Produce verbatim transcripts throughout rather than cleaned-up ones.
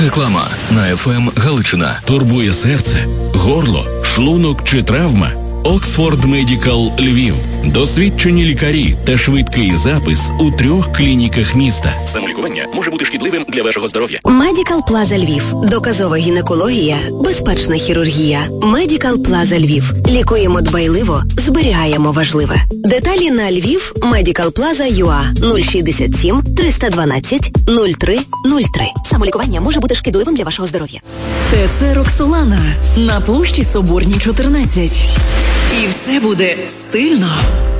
Реклама на еф ем Галичина. Турбує серце, горло, шлунок чи травма? Оксфорд Медикал Львів. Досвідчені лікарі та швидкий запис у трьох клініках міста. Самолікування може бути шкідливим для вашого здоров'я. Медикал Плаза Львів. Доказова гінекологія, безпечна хірургія. Медикал Плаза Львів. Лікуємо дбайливо, зберігаємо важливе. Деталі на Львів Медикал Плаза ю а нуль шістдесят сім триста дванадцять нуль три нуль три. Самолікування може бути шкідливим для вашого здоров'я. ТЦ «Роксолана» на площі Соборній, чотирнадцять. І все буде стильно.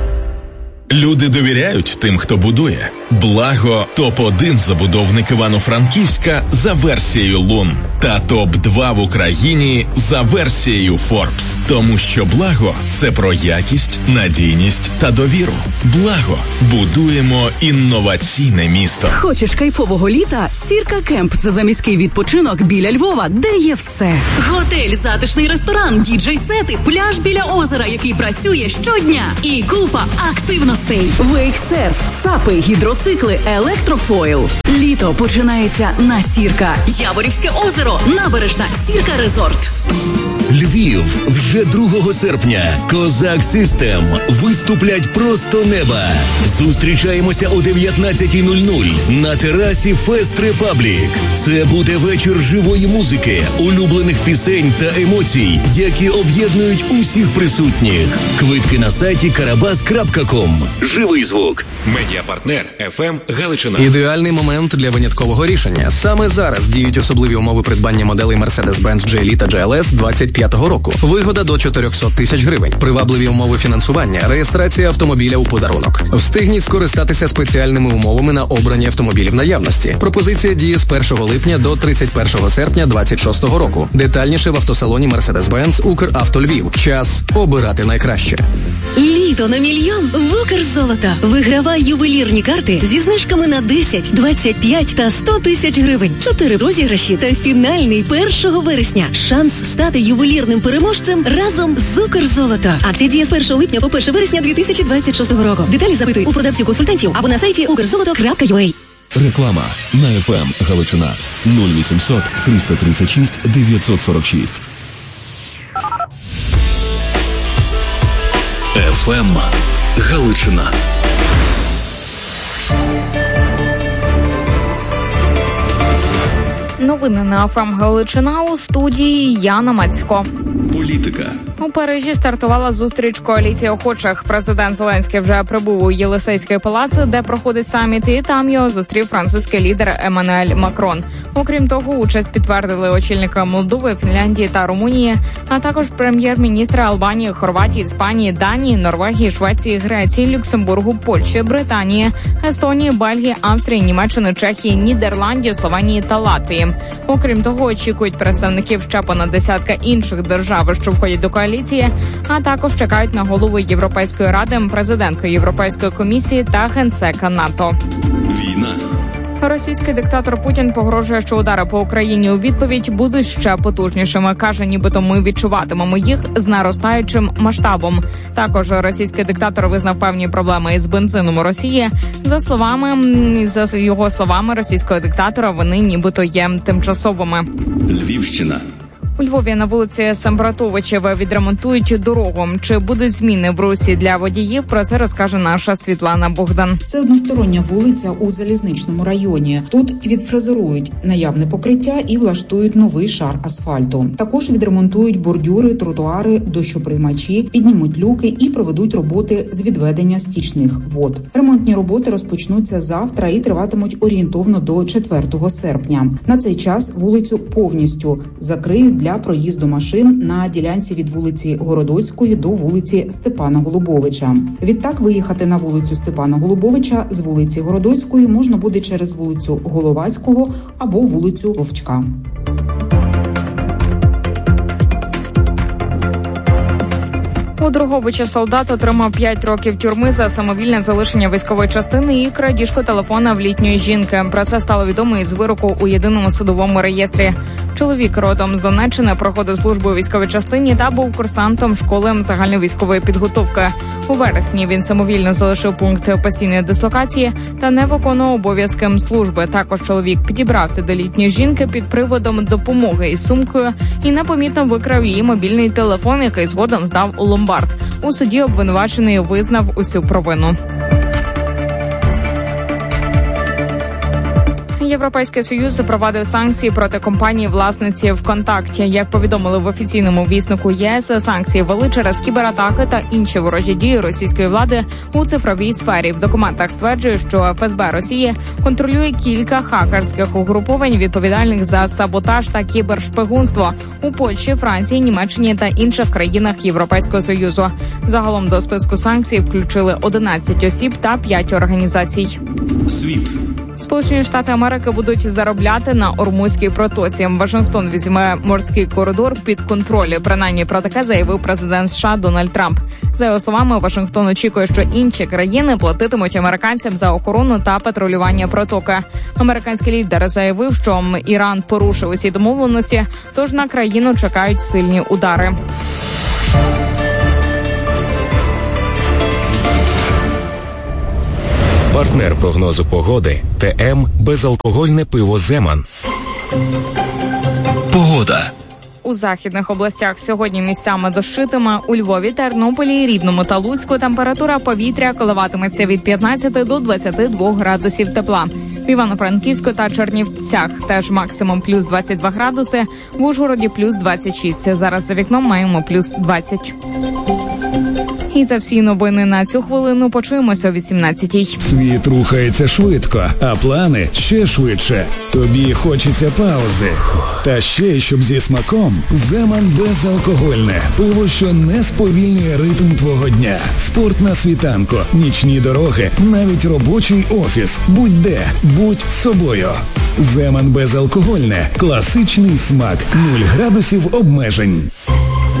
Люди довіряють тим, хто будує. Благо топ один забудовник Івано-Франківська за версією Лун та топ два в Україні за версією Forbes. Тому що Благо – це про якість, надійність та довіру. Благо. Будуємо інноваційне місто. Хочеш кайфового літа? Сірка Кемп – це заміський відпочинок біля Львова, де є все. Готель, затишний ресторан, діджей-сети, пляж біля озера, який працює щодня. І купа активностей. Вейксерф, сапи, гідроцикли, електрофойл. Літо починається на Сірка. Яворівське озеро, набережна, Сірка Резорт. Львів. Вже другого серпня. Козак Систем виступлять просто неба. Зустрічаємося о дев'ятнадцятій нуль нуль на терасі Фест Репаблік. Це буде вечір живої музики, улюблених пісень та емоцій, які об'єднують усіх присутніх. Квитки на сайті карабас крапка ком. Живий звук. Медіапартнер еф ем Галичина. Ідеальний момент для виняткового рішення. Саме зараз діють особливі умови придбання моделей Mercedes-Benz джі ел і та джі ел ес двадцять п'ятого року. Вигода до чотириста тисяч гривень. Привабливі умови фінансування. Реєстрація автомобіля у подарунок. Встигніть скористатися спеціальними умовами на обрані автомобілі в наявності. Пропозиція діє з першого липня до тридцять першого серпня двадцять шостого року. Детальніше в автосалоні Mercedes-Benz Укравто Львів. Час обирати найкраще. Літо на мільйон в Укрзолото. Вигравай ювелірні карти зі знижками на десять, двадцять п'ять та сто тисяч гривень. Чотири розіграші та фінальний першого вересня. Шанс стати ювелірним переможцем разом з Укрзолото. Акція діє з першого липня по перше вересня дві тисячі двадцять шостого року. Деталі запитуй у продавців-консультантів або на сайті укрзолото крапка ю а. Реклама на еф ем Галичина. нуль вісімсот триста тридцять шість дев'ятсот сорок шість. еф ем Галичина. Новини на еф ем Галичина, у студії Яна Мацько. Політика. У Парижі стартувала зустріч коаліції охочих. Президент Зеленський вже прибув у Єлисейський палац, де проходить саміт, і там його зустрів французький лідер Еммануель Макрон. Окрім того, участь підтвердили очільники Молдови, Фінляндії та Румунії, а також прем'єр-міністри Албанії, Хорватії, Іспанії, Данії, Норвегії, Швеції, Греції, Люксембургу, Польщі, Британії, Естонії, Бельгії, Австрії, Німеччини, Чехії, Нідерландів, Словенії та Латвії. Окрім того, очікують представників ще понад десятка інших держав, що входять до коаліції, а також чекають на голову Європейської ради, президентку Європейської комісії та генсека НАТО. Війна. Російський диктатор Путін погрожує, що удари по Україні у відповідь будуть ще потужнішими. Каже, нібито ми відчуватимемо їх з наростаючим масштабом. Також російський диктатор визнав певні проблеми із бензином у Росії. За словами, за його словами, російського диктатора вони нібито є тимчасовими. Львівщина. У Львові на вулиці Самбратовичева відремонтують дорогу. Чи будуть зміни в русі для водіїв? Про це розкаже наша Світлана Богдан. Це одностороння вулиця у Залізничному районі. Тут відфрезерують наявне покриття і влаштують новий шар асфальту. Також відремонтують бордюри, тротуари, дощоприймачі, піднімуть люки і проведуть роботи з відведення стічних вод. Ремонтні роботи розпочнуться завтра і триватимуть орієнтовно до четвертого серпня. На цей час вулицю повністю закриють для для проїзду машин на ділянці від вулиці Городоцької до вулиці Степана Голубовича. Відтак виїхати на вулицю Степана Голубовича з вулиці Городоцької можна буде через вулицю Головацького або вулицю Вовчка. У У Дрогобичі солдат отримав п'ять років тюрми за самовільне залишення військової частини і крадіжку телефона в літньої жінки. Про це стало відомо із вироку у єдиному судовому реєстрі. Чоловік родом з Донеччини проходив службу у військовій частині та був курсантом школи загальновійськової підготовки. У вересні він самовільно залишив пункт постійної дислокації та не виконував обов'язки служби. Також чоловік підібрався до літньої жінки під приводом допомоги із сумкою і непомітно викрав її мобільний телефон, який згодом здав у ломбард. У суді обвинувачений визнав усю провину. Європейський Союз запровадив санкції проти компанії-власниці ВКонтакті. Як повідомили в офіційному віснику ЄС, санкції ввели через кібератаки та інші ворожі дії російської влади у цифровій сфері. В документах стверджує, що еф ес бе Росії контролює кілька хакерських угруповань, відповідальних за саботаж та кібершпигунство у Польщі, Франції, Німеччині та інших країнах Європейського Союзу. Загалом до списку санкцій включили одинадцять осіб та п'ять організацій. Світ. Сполучені Штати Америки будуть заробляти на Ормузькій протоці. Вашингтон візьме морський коридор під контроль. Принаймні про таке заявив президент США Дональд Трамп. За його словами, Вашингтон очікує, що інші країни платитимуть американцям за охорону та патрулювання протоки. Американський лідер заявив, що Іран порушив усі домовленості, тож на країну чекають сильні удари. Партнер прогнозу погоди – ТМ безалкогольне пиво «Земан». Погода. У західних областях сьогодні місцями дощитиме. У Львові, Тернополі, Рівному та Луцьку температура повітря коливатиметься від п'ятнадцяти до двадцяти двох градусів тепла. В Івано-Франківську та Чернівцях теж максимум плюс двадцять два градуси, в Ужгороді плюс двадцять шість. Зараз за вікном маємо плюс двадцять. І це всі новини на цю хвилину. Почуємося о вісімнадцятій. Світ рухається швидко, а плани ще швидше. Тобі хочеться паузи. Та ще, щоб зі смаком, «Земан» безалкогольне. Пиво, що не сповільнює ритм твого дня. Спорт на світанку, нічні дороги, навіть робочий офіс. Будь-де, будь собою. «Земан» безалкогольне. Класичний смак. Нуль градусів обмежень.